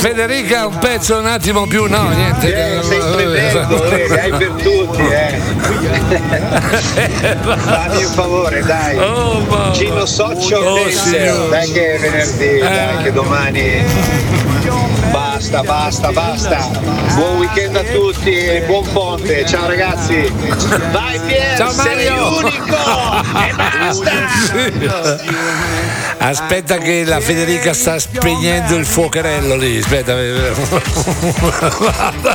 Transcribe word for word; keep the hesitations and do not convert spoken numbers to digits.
Federica un pezzo un attimo più, no, niente. Eh, sei tremendo, eh, hai per tutti, eh. Fammi un favore, dai. Oh, Gino Socio oh, Dancer, sì. dai che è venerdì, Eh. dai che domani. Basta, basta, basta. Buon weekend a tutti e buon ponte. Ciao ragazzi. Vai Pier, Ciao, sei Mario. l'unico. E basta. Aspetta che la Federica sta spegnendo il fuocherello lì, aspetta.